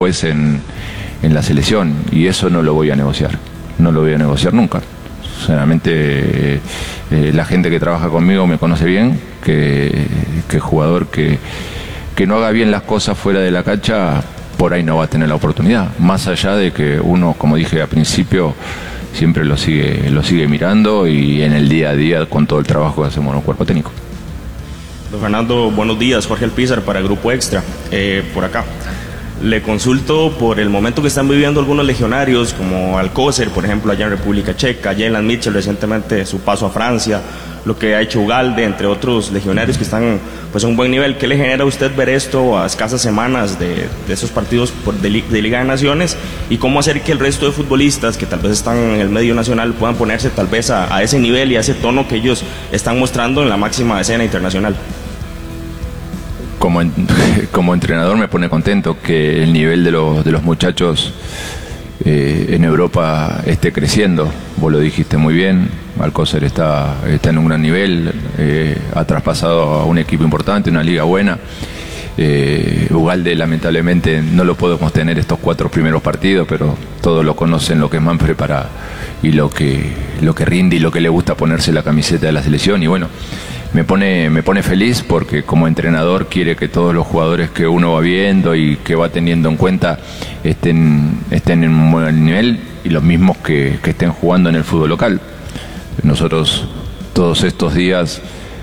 después en la selección, y eso no lo voy a negociar, no lo voy a negociar nunca. Sinceramente, la gente que trabaja conmigo me conoce bien, que jugador que no haga bien las cosas fuera de la cancha, por ahí no va a tener la oportunidad, más allá de que uno, como dije al principio, siempre lo sigue mirando, y en el día a día con todo el trabajo que hacemos en el cuerpo técnico. Don Fernando, buenos días. Jorge Alpizar para Grupo Extra, por acá. Le consulto por el momento que están viviendo algunos legionarios, como Alcócer, por ejemplo, allá en República Checa, Jalen Mitchell recientemente su paso a Francia, lo que ha hecho Ugalde, entre otros legionarios que están pues a un buen nivel. ¿Qué le genera a usted ver esto a escasas semanas de esos partidos de Liga de Naciones? ¿Y cómo hacer que el resto de futbolistas que tal vez están en el medio nacional puedan ponerse tal vez a ese nivel y a ese tono que ellos están mostrando en la máxima escena internacional? Como entrenador me pone contento que el nivel de los muchachos en Europa esté creciendo. Vos lo dijiste muy bien, Alcócer está en un gran nivel, ha traspasado a un equipo importante, una liga buena. Ugalde lamentablemente no lo podemos tener estos 4 primeros partidos, pero todos lo conocen, lo que es Manfred y lo que rinde y lo que le gusta ponerse la camiseta de la selección. Y bueno, me pone feliz porque como entrenador quiere que todos los jugadores que uno va viendo y que va teniendo en cuenta estén en un buen nivel, y los mismos que estén jugando en el fútbol local. Nosotros todos estos días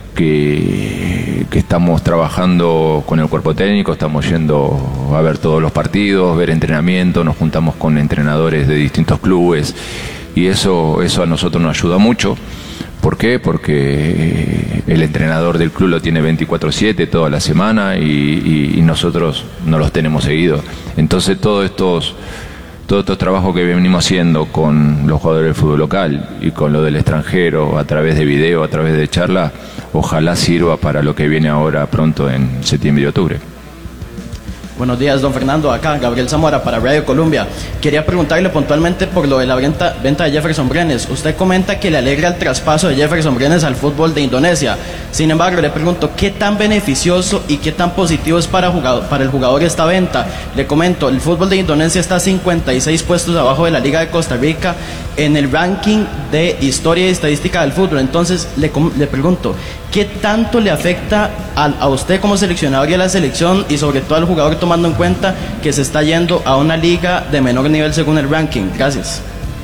que estamos trabajando con el cuerpo técnico, estamos yendo a ver todos los partidos, ver entrenamiento, nos juntamos con entrenadores de distintos clubes, y eso a nosotros nos ayuda mucho. ¿Por qué? Porque el entrenador del club lo tiene 24/7 toda la semana, y nosotros no los tenemos seguidos. Entonces todos estos trabajos que venimos haciendo con los jugadores del fútbol local y con lo del extranjero, a través de video, a través de charla, ojalá sirva para lo que viene ahora pronto en septiembre y octubre. Buenos días, don Fernando. Acá Gabriel Zamora para Radio Colombia. Quería preguntarle puntualmente por lo de la venta de Jefferson Brenes. Usted comenta que le alegra el traspaso de Jefferson Brenes al fútbol de Indonesia. Sin embargo, le pregunto, ¿qué tan beneficioso y qué tan positivo es para el jugador esta venta? Le comento, el fútbol de Indonesia está 56 puestos abajo de la Liga de Costa Rica en el ranking de historia y estadística del fútbol. Entonces, le pregunto, ¿qué tanto le afecta a usted como seleccionador y a la selección, y sobre todo al jugador, tomando en cuenta que se está yendo a una liga de menor nivel según el ranking? Gracias.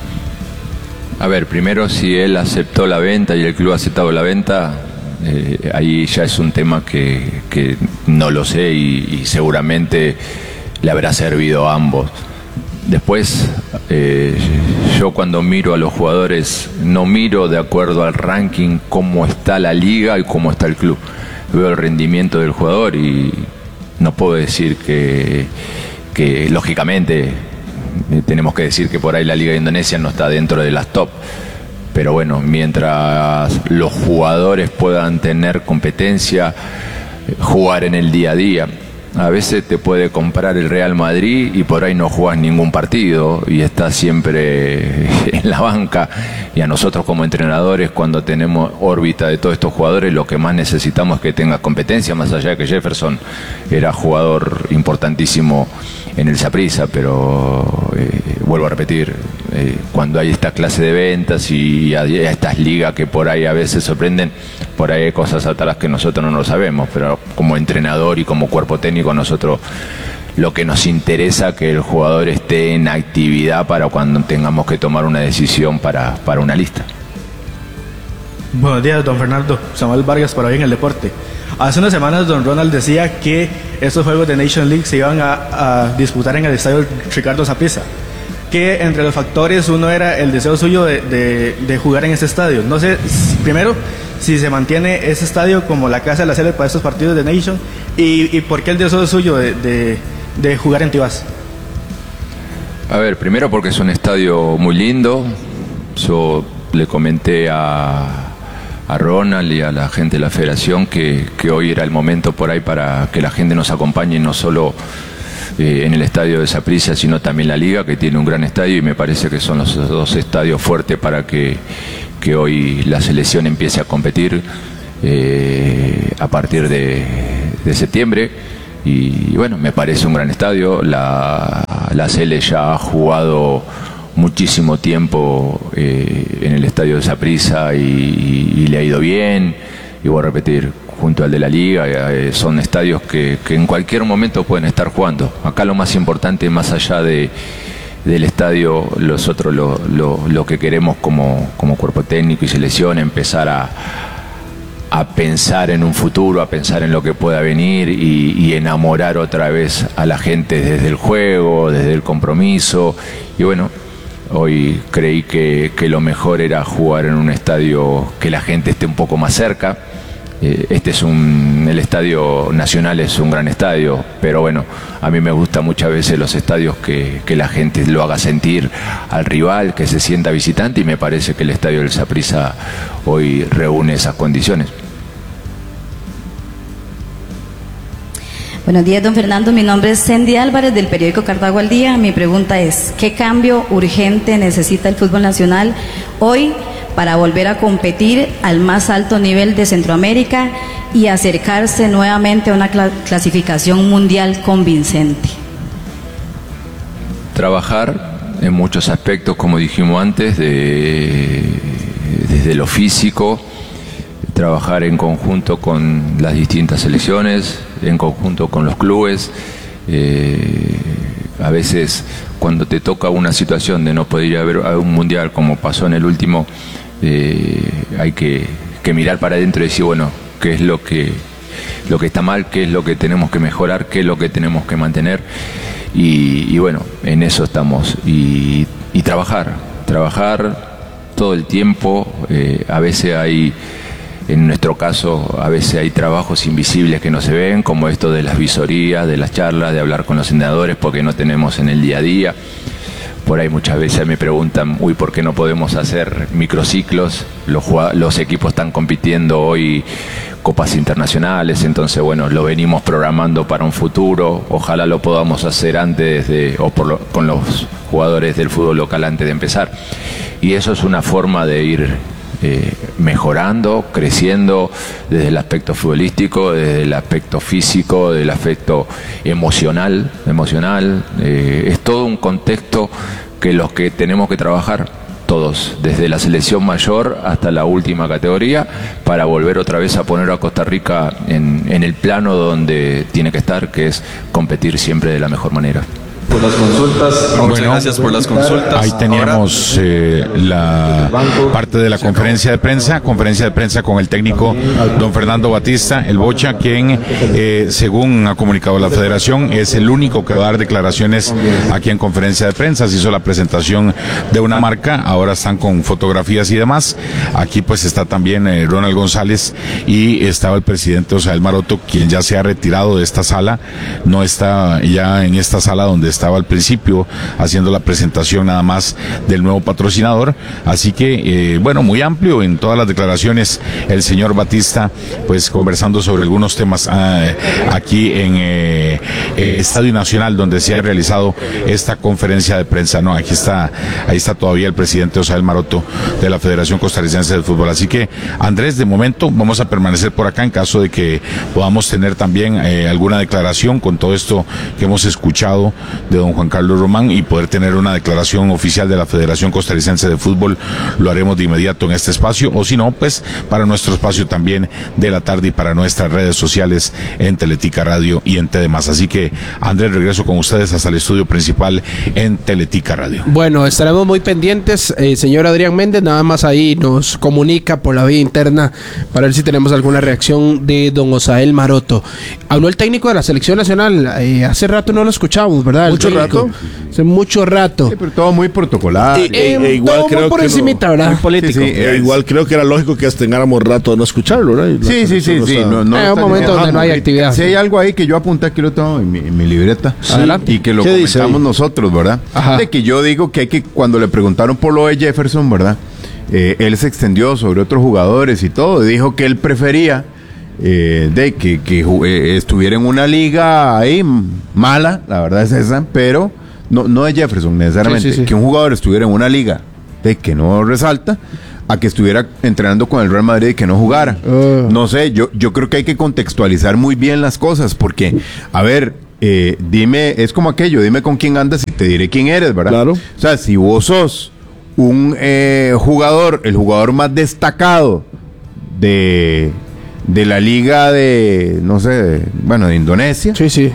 A ver, primero, si él aceptó la venta y el club ha aceptado la venta, ahí ya es un tema que no lo sé, y seguramente le habrá servido a ambos. Después, yo cuando miro a los jugadores, no miro de acuerdo al ranking cómo está la liga y cómo está el club. Veo el rendimiento del jugador, y no puedo decir que lógicamente tenemos que decir que por ahí la Liga de Indonesia no está dentro de las top, pero bueno, mientras los jugadores puedan tener competencia, jugar en el día a día. A veces te puede comprar el Real Madrid y por ahí no jugás ningún partido y estás siempre en la banca, y a nosotros como entrenadores, cuando tenemos órbita de todos estos jugadores, lo que más necesitamos es que tenga competencia, más allá de que Jefferson era jugador importantísimo en el Saprissa, pero vuelvo a repetir, cuando hay esta clase de ventas y hay estas ligas que por ahí a veces sorprenden, por ahí hay cosas atrás que nosotros no lo sabemos, pero como entrenador y como cuerpo técnico, nosotros lo que nos interesa es que el jugador esté en actividad para cuando tengamos que tomar una decisión para una lista. Buenos días, don Fernando. Samuel Vargas para Hoy en el Deporte. Hace unas semanas don Ronald decía que estos juegos de Nation League se iban a disputar en el estadio Ricardo Saprissa, que entre los factores uno era el deseo suyo de jugar en ese estadio. No sé, primero, si se mantiene ese estadio como la casa de la sede para estos partidos de Nation, y por qué el deseo suyo de jugar en Tibás. A ver, primero porque es un estadio muy lindo. Yo le comenté a Ronald y a la gente de la federación que hoy era el momento por ahí para que la gente nos acompañe, no solo en el estadio de Saprissa, sino también la Liga, que tiene un gran estadio, y me parece que son los dos estadios fuertes para que hoy la selección empiece a competir a partir de septiembre. y bueno, me parece un gran estadio. La Cele ya ha jugado muchísimo tiempo en el estadio de Saprissa y le ha ido bien, y voy a repetir, junto al de la Liga, son estadios que en cualquier momento pueden estar jugando. Acá lo más importante, más allá del estadio, nosotros lo que queremos como cuerpo técnico y selección, empezar a pensar en un futuro, a pensar en lo que pueda venir y enamorar otra vez a la gente desde el juego, desde el compromiso. Y bueno, hoy creí que lo mejor era jugar en un estadio que la gente esté un poco más cerca. El Estadio Nacional es un gran estadio, pero bueno, a mí me gusta muchas veces los estadios que la gente lo haga sentir al rival, que se sienta visitante, y me parece que el estadio del Saprissa hoy reúne esas condiciones. Buenos días, don Fernando. Mi nombre es Cindy Álvarez, del periódico Cartago al Día. Mi pregunta es, ¿qué cambio urgente necesita el fútbol nacional hoy para volver a competir al más alto nivel de Centroamérica y acercarse nuevamente a una clasificación mundial convincente? Trabajar en muchos aspectos, como dijimos antes, desde lo físico, trabajar en conjunto con las distintas selecciones, en conjunto con los clubes. A veces cuando te toca una situación de no poder ir a ver a un mundial, como pasó en el último, hay que mirar para adentro y decir, bueno, qué es lo que está mal, qué es lo que tenemos que mejorar, qué es lo que tenemos que mantener, y bueno, en eso estamos, y trabajar todo el tiempo. A veces en nuestro caso, a veces hay trabajos invisibles que no se ven, como esto de las visorías, de las charlas, de hablar con los entrenadores, porque no tenemos en el día a día. Por ahí muchas veces me preguntan, ¿por qué no podemos hacer microciclos? Los equipos están compitiendo hoy copas internacionales, entonces bueno, lo venimos programando para un futuro. Ojalá lo podamos hacer antes con los jugadores del fútbol local antes de empezar. Y eso es una forma de ir mejorando, creciendo desde el aspecto futbolístico, desde el aspecto físico, del aspecto emocional. Es todo un contexto que los que tenemos que trabajar todos, desde la selección mayor hasta la última categoría, para volver otra vez a poner a Costa Rica en el plano donde tiene que estar, que es competir siempre de la mejor manera. Por las consultas. Muchas gracias por las consultas. Ahí teníamos la parte de la conferencia de prensa con el técnico don Fernando Batista, el Bocha, quien según ha comunicado la federación es el único que va a dar declaraciones aquí en conferencia de prensa. Se hizo la presentación de una marca, ahora están con fotografías y demás. Aquí pues está también Ronald González, y estaba el presidente Osael Maroto, quien ya se ha retirado de esta sala, no está ya en esta sala donde estaba al principio haciendo la presentación nada más del nuevo patrocinador. Así que bueno, muy amplio en todas las declaraciones el señor Batista, pues conversando sobre algunos temas aquí en Estadio Nacional, donde se ha realizado esta conferencia de prensa. No, ahí está todavía el presidente Osael Maroto de la Federación Costarricense de Fútbol. Así que Andrés, de momento vamos a permanecer por acá en caso de que podamos tener también alguna declaración con todo esto que hemos escuchado de don Juan Carlos Román, y poder tener una declaración oficial de la Federación Costarricense de Fútbol, lo haremos de inmediato en este espacio, o si no, pues para nuestro espacio también de la tarde y para nuestras redes sociales en Teletica Radio y en TD+. Así que, Andrés, regreso con ustedes hasta el estudio principal en Teletica Radio. Bueno, estaremos muy pendientes. Señor Adrián Méndez, nada más ahí nos comunica por la vía interna para ver si tenemos alguna reacción de don Osael Maroto. Habló el técnico de la Selección Nacional, hace rato no lo escuchamos, ¿verdad? ¿Mucho rato? Hace mucho rato. Sí, pero todo muy protocolar. Igual todo creo muy por encimita, ¿verdad? Muy político. Sí, igual creo que era lógico que tengáramos rato de no escucharlo, ¿verdad? Sí. No hay un momento donde no hay actividad. Si hay algo ahí que yo apunté, aquí lo tengo en mi libreta. Sí. Y que lo comentamos nosotros, ¿verdad? Ajá. De que yo digo que cuando le preguntaron por lo de Jefferson, ¿verdad? Él se extendió sobre otros jugadores y todo, y dijo que él prefería de que estuviera en una liga ahí mala, la verdad es esa, pero no de Jefferson necesariamente, que un jugador estuviera en una liga de que no resalta, a que estuviera entrenando con el Real Madrid y que no jugara. No sé, yo creo que hay que contextualizar muy bien las cosas, porque, a ver, dime, es como aquello, dime con quién andas y te diré quién eres, ¿verdad? Claro. O sea, si vos sos un jugador, el jugador más destacado de la liga de, no sé, de Indonesia. Sí.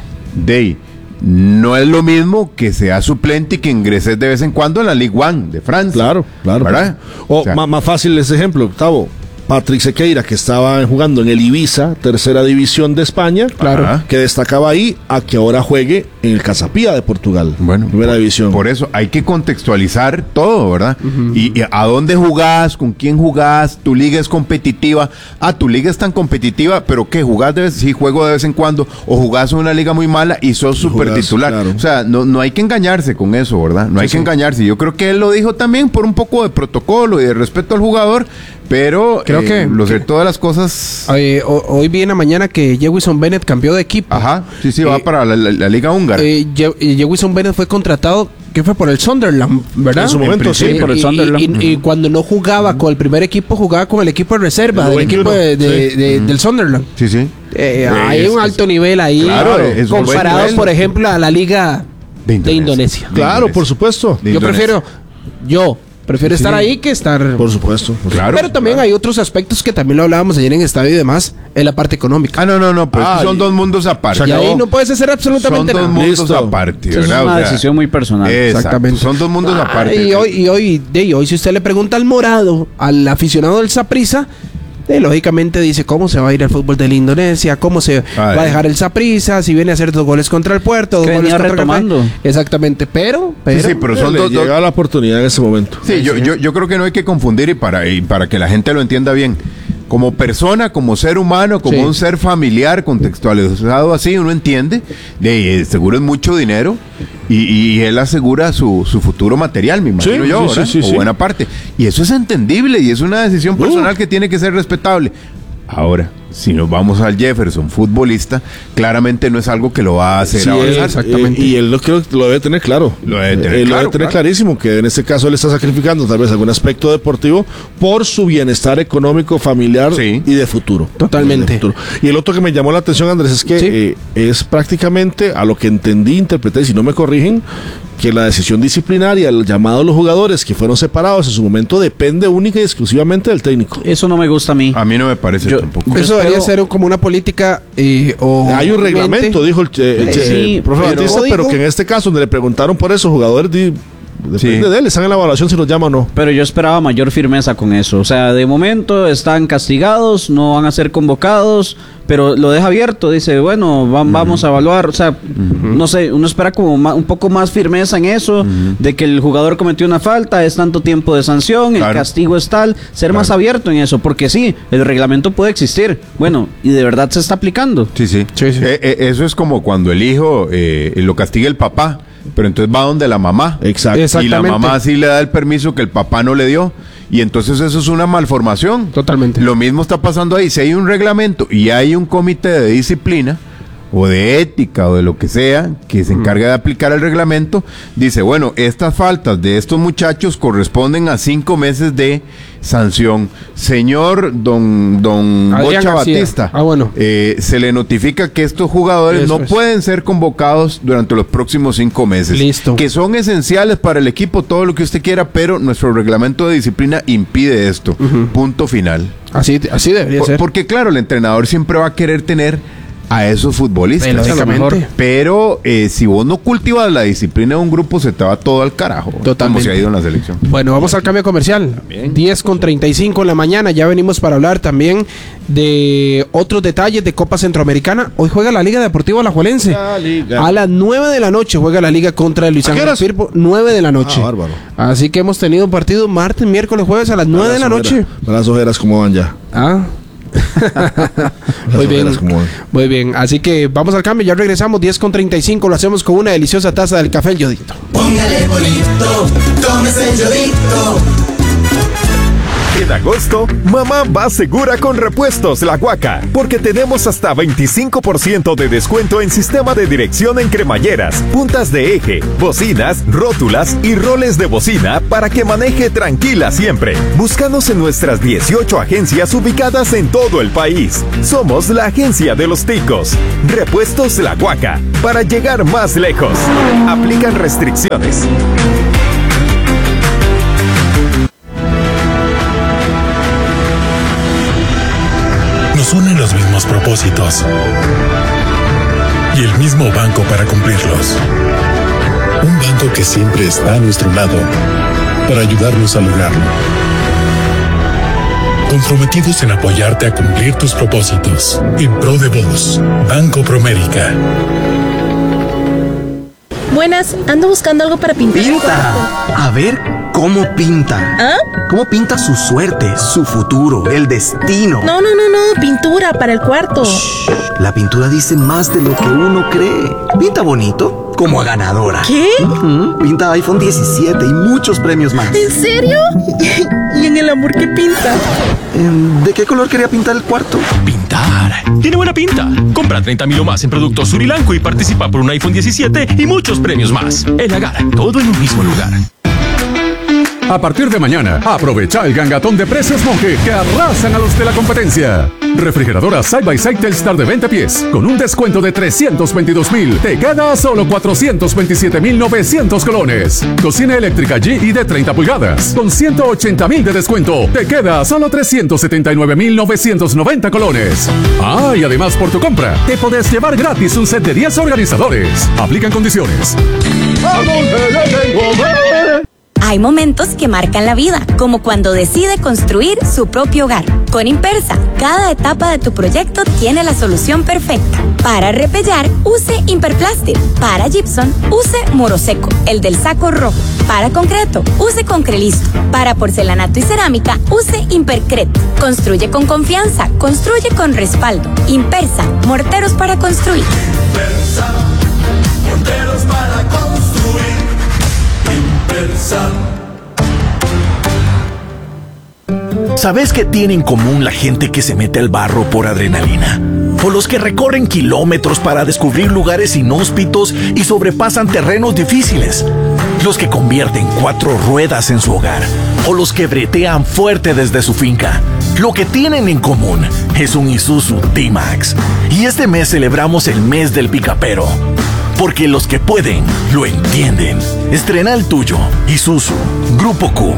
No es lo mismo que sea suplente y que ingreses de vez en cuando en la Ligue 1 de Francia. Claro. ¿Verdad? O sea, más fácil ese ejemplo, Octavo. Patrick Sequeira, que estaba jugando en el Ibiza, tercera división de España, claro, que destacaba ahí, a que ahora juegue en el Casapía de Portugal, primera división. Por eso hay que contextualizar todo, ¿verdad? Y a dónde jugás, con quién jugás, tu liga es competitiva. Tu liga es tan competitiva, pero ¿qué? ¿Jugás juego de vez en cuando? ¿O jugás en una liga muy mala y sos súper titular? Claro. O sea, no hay que engañarse con eso, ¿verdad? No hay que engañarse. Yo creo que él lo dijo también por un poco de protocolo y de respeto al jugador, pero creo que lo cierto de las cosas... hoy vi en la mañana que Jewison Bennett cambió de equipo. Ajá, sí, va para la Liga Húngara. Jewison Bennett fue contratado, ¿qué fue? Por el Sunderland, ¿verdad? En su momento, sí, por el Sunderland. Y cuando no jugaba con el primer equipo, jugaba con el equipo de reserva, del equipo del Sunderland. Sí. Hay un alto nivel ahí, claro, comparado, por ejemplo, a la Liga de Indonesia. Claro, por supuesto. Yo prefiero estar ahí que estar... Por supuesto. Claro. Pero también hay otros aspectos que también lo hablábamos ayer en Estadio y demás, en la parte económica. No, pero son dos mundos aparte. Y ahí no puedes hacer absolutamente nada. Son dos mundos aparte, ¿verdad? Es una decisión muy personal. Exactamente. Son dos mundos aparte. Y hoy, si usted le pregunta al morado, al aficionado del Saprissa, lógicamente dice cómo se va a ir al fútbol de la Indonesia, cómo se va a dejar el Saprissa, si viene a hacer 2 goles contra el Puerto, 2 goles contra retomando. el Café. Exactamente, pero son llega la oportunidad en ese momento. Sí, yo creo que no hay que confundir y para que la gente lo entienda bien. Como persona, como ser humano, como un ser familiar contextualizado así, uno entiende, seguro es mucho dinero y él asegura su futuro material, me imagino yo, o buena parte. Y eso es entendible y es una decisión personal que tiene que ser respetable. Ahora, si nos vamos al Jefferson, futbolista, claramente no es algo que lo va a hacer avanzar. Exactamente. Y él creo que lo debe tener claro. Lo debe tener clarísimo, que en este caso él está sacrificando tal vez algún aspecto deportivo por su bienestar económico, familiar y de futuro. Totalmente. Y el otro que me llamó la atención, Andrés, es que es prácticamente, a lo que entendí, interpreté, si no me corrigen, que la decisión disciplinaria, el llamado a los jugadores que fueron separados en su momento, depende única y exclusivamente del técnico. Eso no me gusta a mí. A mí no me parece tampoco. Eso debería ser como una política hay un reglamento, dijo el profe Batista, pero que en este caso, donde le preguntaron por eso, jugadores depende de él, están en la evaluación si los llama o no. Pero yo esperaba mayor firmeza con eso. O sea, de momento están castigados, no van a ser convocados, pero lo deja abierto. Dice, bueno, vamos a evaluar. O sea, no sé, uno espera como un poco más firmeza en eso, de que el jugador cometió una falta, es tanto tiempo de sanción, el castigo es tal, ser más abierto en eso, porque sí, el reglamento puede existir. Bueno, y de verdad se está aplicando. Sí. Eso es como cuando el hijo lo castiga el papá, pero entonces va donde la mamá. Exacto. Y la mamá sí le da el permiso que el papá no le dio. Y entonces eso es una malformación. Totalmente. Lo mismo está pasando ahí. Si hay un reglamento y hay un comité de disciplina o de ética o de lo que sea que se encarga de aplicar el reglamento, dice, bueno, estas faltas de estos muchachos corresponden a 5 meses de sanción. Señor don Bocha Batista, se le notifica que estos jugadores no pueden ser convocados durante los próximos 5 meses. Listo. Que son esenciales para el equipo, todo lo que usted quiera, pero nuestro reglamento de disciplina impide esto. Punto final. Así debería ser. Porque claro, el entrenador siempre va a querer tener a esos futbolistas. Pero si vos no cultivas la disciplina de un grupo, se te va todo al carajo. Totalmente. Como se ha ido en la selección. Bueno, vamos al cambio comercial. 10:35 en la mañana. Ya venimos para hablar también de otros detalles de Copa Centroamericana. Hoy juega la Liga Deportiva Alajuelense. A las 9 de la noche juega la Liga contra el Luis Ángel Firpo. 9 de la noche. Bárbaro. Así que hemos tenido un partido martes, miércoles, jueves a las 9 de la noche. Las ojeras, ¿cómo van ya? Muy bien, así que vamos al cambio, ya regresamos. 10:35, lo hacemos con una deliciosa taza del café El Yodito. Póngale bonito, tómese El Yodito. En agosto, mamá va segura con Repuestos La Huaca, porque tenemos hasta 25% de descuento en sistema de dirección en cremalleras, puntas de eje, bocinas, rótulas y roles de bocina para que maneje tranquila siempre. Búscanos en nuestras 18 agencias ubicadas en todo el país. Somos la agencia de los ticos. Repuestos La Huaca, para llegar más lejos. Aplican restricciones. Nos unen los mismos propósitos y el mismo banco para cumplirlos. Un banco que siempre está a nuestro lado para ayudarnos a lograrlo. Comprometidos en apoyarte a cumplir tus propósitos. En pro de vos, Banco Promérica. Buenas, ando buscando algo para pintar. ¡Pinta! A ver, ¿cómo pinta? ¿Ah? ¿Cómo pinta su suerte, su futuro, el destino? No, pintura para el cuarto. Shh, la pintura dice más de lo que uno cree. Pinta bonito, como a ganadora. ¿Qué? Pinta iPhone 17 y muchos premios más. ¿En serio? ¿Y en el amor qué pinta? ¿De qué color quería pintar el cuarto? Pintar. Tiene buena pinta. Compra 30,000 o más en productos Surilanco y participa por un iPhone 17 y muchos premios más. El Agar, todo en un mismo lugar. A partir de mañana, aprovecha el gangatón de precios Monge que arrasan a los de la competencia. Refrigeradora Side by Side Telstar de 20 pies, con un descuento de 322,000, te queda a solo 427,900 colones. Cocina eléctrica GE de 30 pulgadas, con 180,000 de descuento, te queda a solo 379,990 colones. Ah, y además por tu compra, te podés llevar gratis un set de 10 organizadores. Aplican condiciones. Hay momentos que marcan la vida, como cuando decide construir su propio hogar. Con Impersa, cada etapa de tu proyecto tiene la solución perfecta. Para repellar, use Imperplastic. Para gypsum, use Moroseco, el del saco rojo. Para concreto, use Concrelisto. Para porcelanato y cerámica, use Impercret. Construye con confianza, construye con respaldo. Impersa, morteros para construir. Impersa, morteros para construir. Impersa. ¿Sabes qué tiene en común la gente que se mete al barro por adrenalina? O los que recorren kilómetros para descubrir lugares inhóspitos y sobrepasan terrenos difíciles. Los que convierten 4 ruedas en su hogar. O los que bretean fuerte desde su finca. Lo que tienen en común es un Isuzu D-Max. Y este mes celebramos el mes del picapero. Porque los que pueden, lo entienden. Estrena el tuyo. Isuzu. Grupo Q.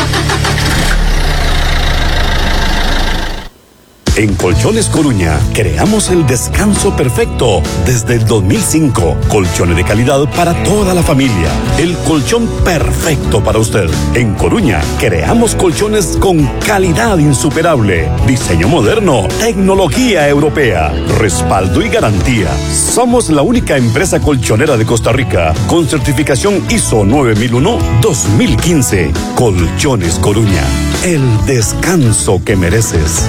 En Colchones Coruña creamos el descanso perfecto desde el 2005. Colchones de calidad para toda la familia. El colchón perfecto para usted. En Coruña creamos colchones con calidad insuperable. Diseño moderno, tecnología europea, respaldo y garantía. Somos la única empresa colchonera de Costa Rica con certificación ISO 9001-2015. Colchones Coruña. El descanso que mereces.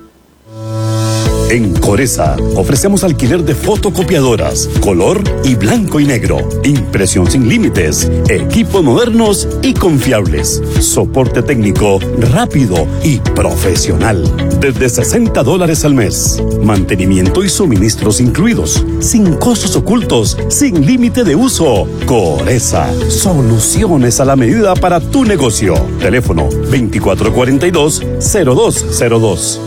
En Coresa ofrecemos alquiler de fotocopiadoras, color y blanco y negro, impresión sin límites, equipos modernos y confiables, soporte técnico rápido y profesional, desde $60 al mes, mantenimiento y suministros incluidos, sin costos ocultos, sin límite de uso. Coresa, soluciones a la medida para tu negocio. Teléfono 2442-0202.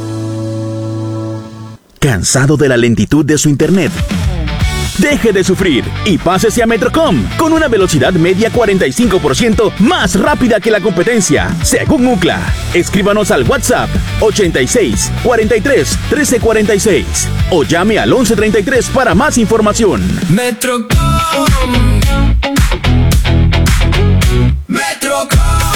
¿Cansado de la lentitud de su internet? Deje de sufrir y pásese a Metrocom con una velocidad media 45% más rápida que la competencia, según UCLA. Escríbanos al WhatsApp 86 43 13 46 o llame al 1133 para más información. Metrocom. Metrocom.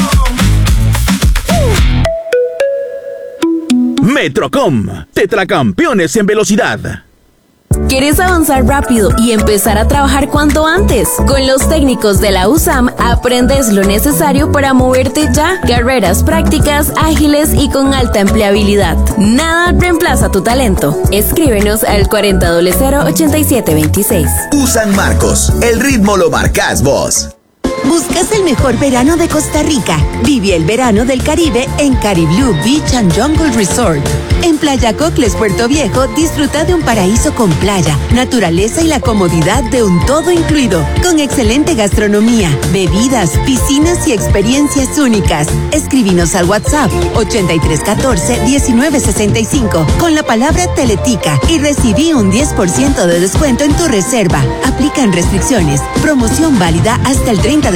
Metrocom, tetracampeones en velocidad. ¿Quieres avanzar rápido y empezar a trabajar cuanto antes? Con los técnicos de la USAM aprendes lo necesario para moverte ya. Carreras prácticas, ágiles y con alta empleabilidad. Nada reemplaza tu talento. Escríbenos al 40008726. USAM Marcos, el ritmo lo marcás vos. ¿Buscas el mejor verano de Costa Rica? Vive el verano del Caribe en Cariblue Beach and Jungle Resort. En Playa Cocles, Puerto Viejo, disfruta de un paraíso con playa, naturaleza y la comodidad de un todo incluido, con excelente gastronomía, bebidas, piscinas y experiencias únicas. Escríbenos al WhatsApp 8314-1965 con la palabra Teletica y recibí un 10% de descuento en tu reserva. Aplican restricciones. Promoción válida hasta el 30 de